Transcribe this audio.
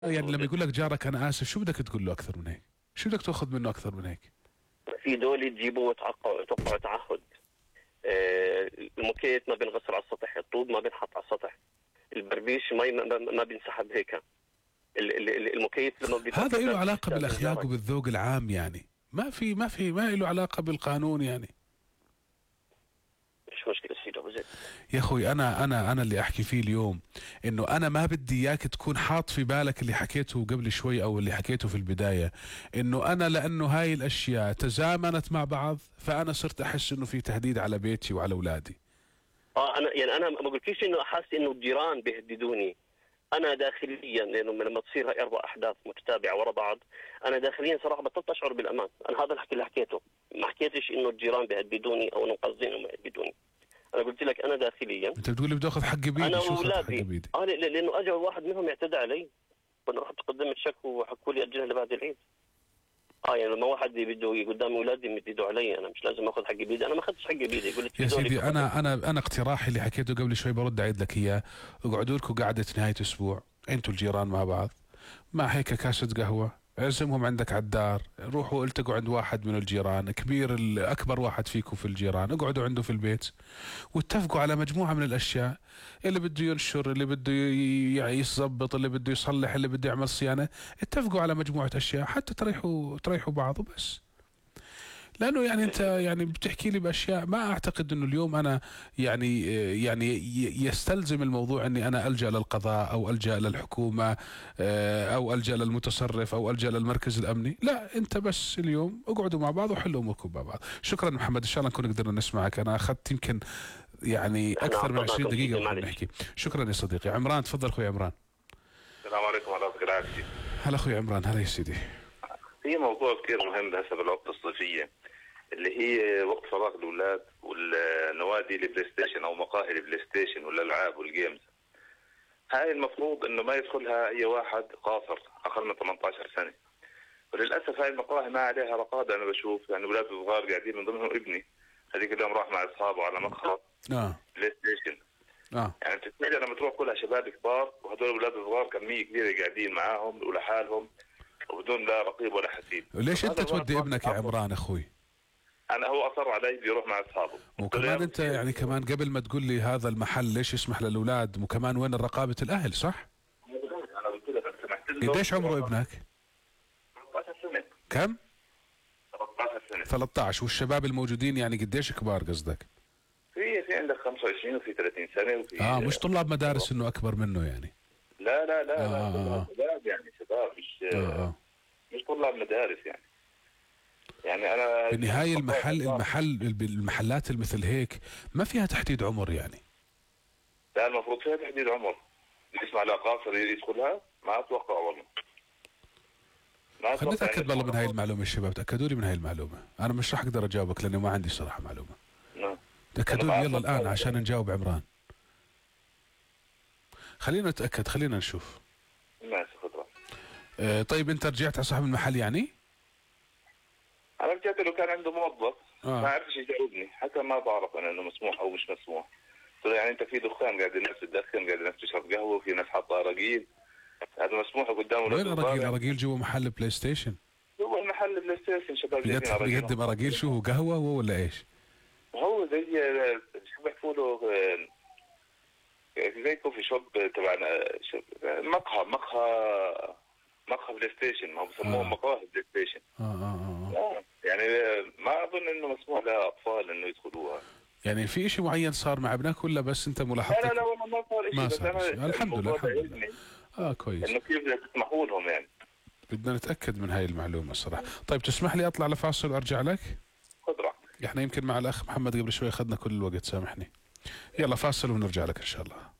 يعني لما يقول لك جارك انا اسف، شو بدك تقول له اكثر من هيك؟ شو بدك تاخذ منه اكثر من هيك؟ في دول تجيبوا وتوقعوا تعهد. الموكيت ما بينغسل على السطح، الطوب ما بينحط على السطح، البربيش ما بينسحب هيك. الموكيت لما هذا له علاقه بالاخلاق وبالذوق العام، يعني ما له علاقه بالقانون يعني. مش مشكله سيدي ابو زيد. يا اخوي انا اللي احكي فيه اليوم انه انا ما بدي اياك تكون حاط في بالك اللي حكيته قبل شوي او اللي حكيته في البدايه، انه انا لانه هاي الاشياء تزامنت مع بعض فانا صرت احس انه في تهديد على بيتي وعلى اولادي. انا ما قلتليش انه احس انه الجيران بيهددوني. انا داخليا لانه لما تصير هاي 4 احداث متتابعه ورا بعض، انا داخليا صراحه بطلت اشعر بالامان. انا هذا الحكي اللي حكيته، ما حكيتش انه الجيران بيهددوني او انه قصدين انهم يهددوني. انا قلت لك انا داخليا. انت بتقول لي بدي اخذ حق بيدي، انا شو اخذ حق واولادي بيدي؟ لانه اجى واحد منهم اعتدى علي، وانا رحت قدمت شكوى وحكوا لي اجلها لبعد العيد. يعني لما واحد بده قدام اولادي يمددوا علي، انا مش لازم اخذ حق بيدي. انا ما اخذتش حق بيدي. يقول لي يا سيدي انا اقتراحي اللي حكيته قبل شوي برد اعيد لك اياه. اقعدوا لكم قعده نهايه اسبوع انتوا الجيران مع بعض، مع هيك كاسه قهوه، اعزمهم عندك على الدار، روحوا التقوا عند واحد من الجيران كبير، اكبر واحد فيكم في الجيران، اقعدوا عنده في البيت واتفقوا على مجموعه من الاشياء، اللي بده ينشر، اللي بده يظبط، اللي بده يصلح، اللي بده يعمل صيانه، اتفقوا على مجموعه اشياء حتى تريحوا بعض وبس. لانه يعني انت يعني بتحكي لي باشياء ما اعتقد انه اليوم انا يعني يستلزم الموضوع اني انا الجا للقضاء او الجا للحكومه او الجا للمتصرف او الجا للمركز الامني. لا، انت بس اليوم اقعدوا مع بعض وحلوا اموركم مع بعض. شكرا محمد، ان شاء الله نكون قدرنا نسمعك. انا اخذت يمكن يعني اكثر من 20 دقيقه نحكي. شكرا يا صديقي. عمران تفضل اخوي عمران. السلام عليكم ورحمه الله وبركاته. هلا اخوي عمران. هلا يا سيدي. في موضوع كثير مهم بهسه بالوقت الصيفيه، اللي هي وقت فراغ الاولاد والنوادي البلاي ستيشن او مقاهي البلاي ستيشن والالعاب والجيمز. هاي المفروض انه ما يدخلها اي واحد قاصر اقل من 18 سنه. وللاسف هاي المقاهي ما عليها رقابه. انا بشوف يعني اولاد صغار قاعدين، من ضمنهم ابني هذيك اليوم راح مع اصحابه على مقهى بلاي ستيشن. يعني بتتخيل لما تروح كلها شباب كبار وهدول اولاد صغار كميه كبيره قاعدين معاهم ولحالهم وبدون لا رقيب ولا حسيب. ليش انت تودي ابنك يا عمران اخوي؟ انا هو اصر علي بيروح مع اصحابه. وكمان انت يعني كمان قبل ما تقول لي هذا المحل ليش يسمح للاولاد، وكمان وين رقابه الاهل؟ صح؟ انا قلت لك انا سمحت له. قديش عمره ابنك؟ 13 سنه. كم؟ 13 سنه. 13. والشباب الموجودين يعني قديش كبار قصدك؟ في عندك 25 وفي 30 سنه وفي مش طلاب مدارس انه اكبر منه يعني؟ لا لا لا لا شباب يعني شباب مش طلاب مدارس يعني انا بالنهايه المحلات اللي مثل هيك ما فيها تحديد عمر يعني. لا المفروض فيها تحديد عمر. يسمع لا قاصر يدخلها ما اتوقع والله. خلينا نتاكد والله من هاي المعلومه. الشباب تاكدوا لي من هاي المعلومه. انا مش راح اقدر اجاوبك لانه ما عندي صراحه معلومه. تاكدوا لي يلا الان عشان نجاوب عمران. خلينا نتاكد، خلينا نشوف. ماشي خطره. طيب انت رجعت على صاحب المحل يعني؟ انا رجعت له كان عنده موظف ما عرفش يجاوبني، حتى ما بعرف انا انه مسموح او مش مسموح. قلت له يعني انت في دخان قاعد الناس تدخن، قاعد الناس تشرب قهوه، وفي ناس حاطه اراجيل، هذا مسموح قدامه؟ وين اراجيل؟ اراجيل جوا محل بلاي ستيشن؟ جوا المحل بلاي ستيشن شباب بيقدم اراجيل. شو هو قهوه هو ولا ايش؟ هو زي شو بيحكوا له زي كوفي شوب تبعنا، مقهى بلاي ستيشن. ما بسموه مقاهي بلاي ستيشن. يعني ما اظن انه مسموح للاطفال انه يدخلوها. يعني في شيء معين صار مع ابنك ولا بس انت ملاحظتك؟ لا والله ما صار شيء. بس انا الحمد لله كويس انه كيف بدك تسمحوا لهم يعني. بدنا نتاكد من هاي المعلومه الصراحه. طيب تسمح لي اطلع لفاصل وارجع لك؟ خذ راحتك. احنا يمكن مع الاخ محمد قبل شوي اخذنا كل الوقت، سامحني. يلا فاصل ونرجع لك ان شاء الله.